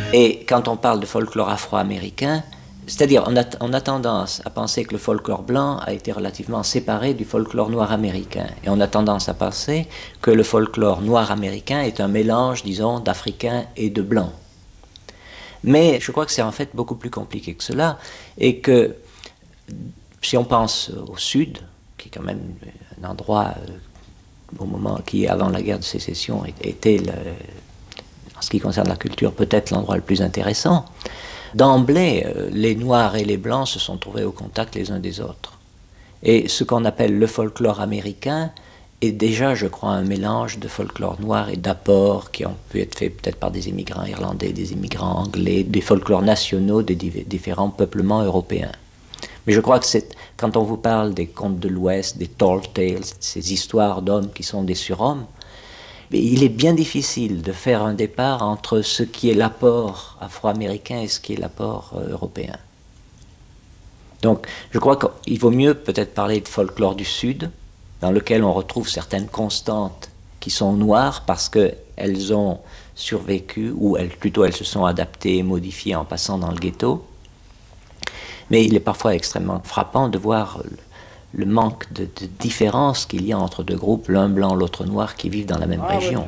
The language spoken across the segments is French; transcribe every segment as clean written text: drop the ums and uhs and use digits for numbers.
Et quand on parle de folklore afro-américain, c'est-à-dire on a tendance à penser que le folklore blanc a été relativement séparé du folklore noir américain. Et on a tendance à penser que le folklore noir américain est un mélange, disons, d'Africains et de Blancs. Mais je crois que c'est en fait beaucoup plus compliqué que cela, et que si on pense au Sud, qui est quand même un endroit au moment qui, avant la guerre de sécession, était, en ce qui concerne la culture, peut-être l'endroit le plus intéressant, d'emblée, les Noirs et les Blancs se sont trouvés au contact les uns des autres. Et ce qu'on appelle le folklore américain est déjà, je crois, un mélange de folklore noir et d'apports qui ont pu être faits peut-être par des immigrants irlandais, des immigrants anglais, des folklores nationaux des différents peuplements européens. Mais je crois que quand on vous parle des contes de l'Ouest, des tall tales, ces histoires d'hommes qui sont des surhommes, il est bien difficile de faire un départ entre ce qui est l'apport afro-américain et ce qui est l'apport européen. Donc je crois qu'il vaut mieux peut-être parler de folklore du Sud, dans lequel on retrouve certaines constantes qui sont noires parce qu'elles ont survécu, ou plutôt elles se sont adaptées et modifiées en passant dans le ghetto. Mais il est parfois extrêmement frappant de voir le manque de différence qu'il y a entre deux groupes, l'un blanc, l'autre noir, qui vivent dans la même région.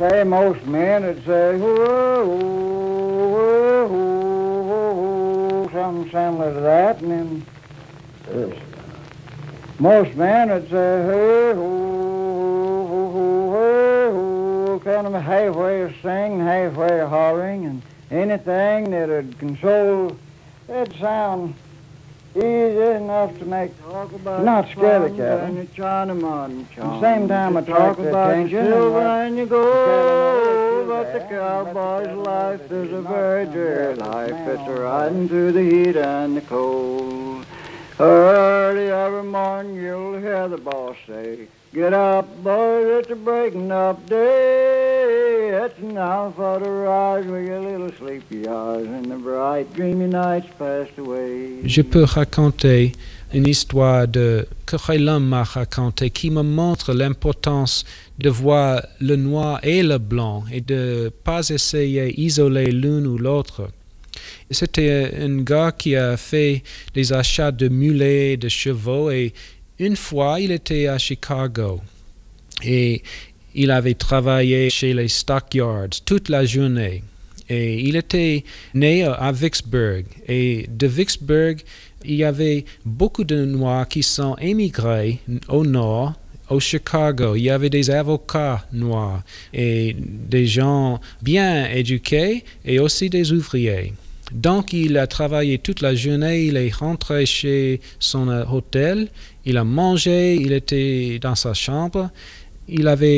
Most men would say, hey, ho, ho, hey, ho, kind of halfway singing, halfway hollering, and anything that would console, it'd sound easy enough to make, not scare the cattle. At the same time, I talk about attention. Silver and you go, but the cowboy's life is a very dear life. It's a riding through the heat and the cold. Early every morning you'll hear the boss say, get up, boys, it's a breaking up day. It's now for to rise with your little sleepy eyes and the bright dreamy nights passed away. Je peux raconter une histoire que Khaylam m'a racontée qui me montre l'importance de voir le noir et le blanc et de ne pas essayer d'isoler l'un ou l'autre. C'était un gars qui a fait des achats de mulets, de chevaux, et une fois, il était à Chicago. Et il avait travaillé chez les stockyards toute la journée. Et il était né à Vicksburg. Et de Vicksburg, il y avait beaucoup de Noirs qui sont émigrés au nord, au Chicago. Il y avait des avocats noirs et des gens bien éduqués et aussi des ouvriers. Donc, il a travaillé toute la journée, il est rentré chez son hôtel, il a mangé, il était dans sa chambre, il avait